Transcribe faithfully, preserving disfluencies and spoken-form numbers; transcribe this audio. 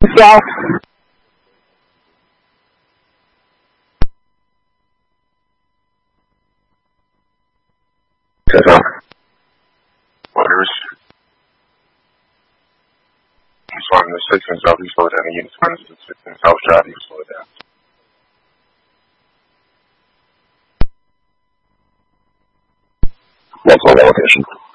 South. Yes, Waters. He's finding the six and South, he slowed down. Units finding the six and South Drive, he slowed down. Local location.